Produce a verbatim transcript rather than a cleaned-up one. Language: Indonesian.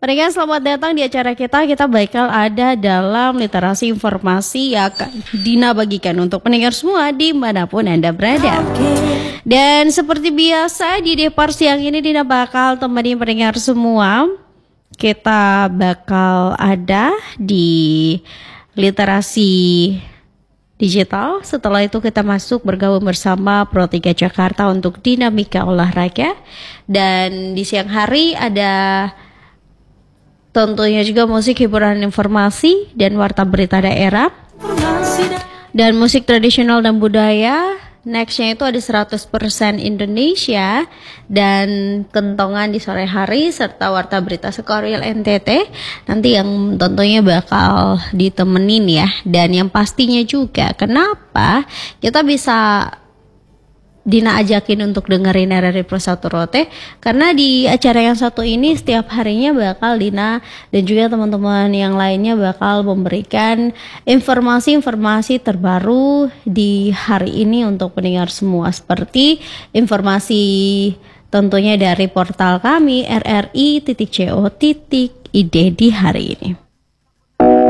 Pendengar selamat datang di acara kita. Kita bakal ada dalam literasi informasi yang akan Dina bagikan untuk pendengar semua dimanapun Anda berada. Dan seperti biasa di Depar siang ini Dina bakal temani pendengar semua. Kita bakal ada di literasi digital. Setelah itu kita masuk bergabung bersama Pro tiga Jakarta untuk dinamika olahraga. Dan di siang hari ada tentunya juga musik, hiburan, informasi, dan warta berita daerah. Dan musik tradisional dan budaya. Nextnya itu ada seratus persen Indonesia. Dan kentongan di sore hari. Serta warta berita Sekoril N T T. Nanti yang tentunya bakal ditemenin ya. Dan yang pastinya juga kenapa kita bisa Dina ajakin untuk dengerin R R I Plus satu Rote, karena di acara yang satu ini setiap harinya bakal Dina dan juga teman-teman yang lainnya bakal memberikan informasi-informasi terbaru di hari ini untuk pendengar semua, seperti informasi tentunya dari portal kami r r i titik co titik i d di hari ini.